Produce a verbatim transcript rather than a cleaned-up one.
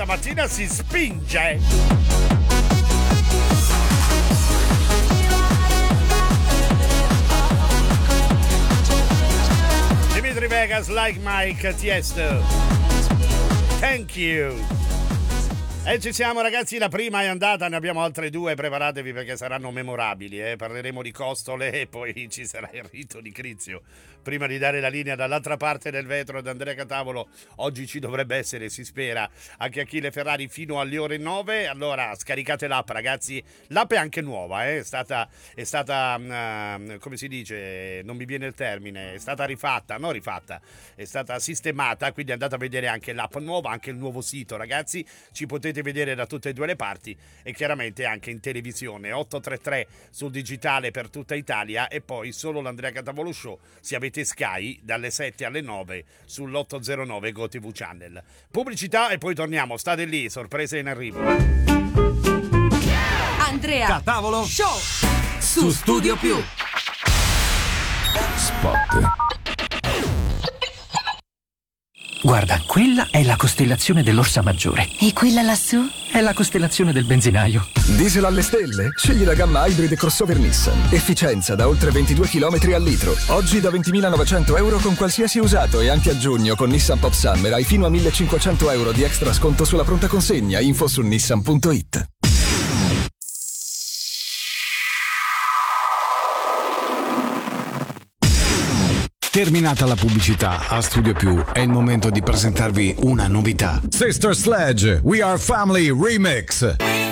mattina si spinge. Dimitri Vegas, Like Mike, Tiesto. Thank you. E ci siamo ragazzi, la prima è andata, ne abbiamo altre due, preparatevi perché saranno memorabili, eh? Parleremo di costole e poi ci sarà il rito di Crizio. Prima di dare la linea dall'altra parte del vetro ad Andrea Catavolo, oggi ci dovrebbe essere, si spera, anche Achille Ferrari fino alle ore nove. Allora scaricate l'app ragazzi, l'app è anche nuova, eh? è stata, è stata uh, come si dice, non mi viene il termine, è stata rifatta, non rifatta, è stata sistemata, quindi andate a vedere anche l'app nuova, anche il nuovo sito ragazzi, ci potete vedere da tutte e due le parti e chiaramente anche in televisione otto tre tre sul digitale per tutta Italia e poi solo l'Andrea Catavolo Show se avete Sky dalle sette alle nove sull'otto zero nove GoTV Channel. Pubblicità e poi torniamo, state lì, sorprese in arrivo. Andrea Catavolo Show su Studio Più. Spot. Guarda, quella è la costellazione dell'Orsa Maggiore. E quella lassù? È la costellazione del benzinaio. Diesel alle stelle? Scegli la gamma Hybrid crossover Nissan. Efficienza da oltre ventidue chilometri al litro. Oggi da ventimilanovecento euro con qualsiasi usato e anche a giugno con Nissan Pop Summer hai fino a millecinquecento euro di extra sconto sulla pronta consegna. Info su nissan punto it. Terminata la pubblicità, a Studio Più è il momento di presentarvi una novità. Sister Sledge, We Are Family Remix.